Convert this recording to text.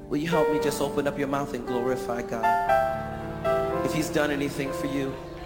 Will you help me just open up your mouth and glorify God? If he's done anything for you,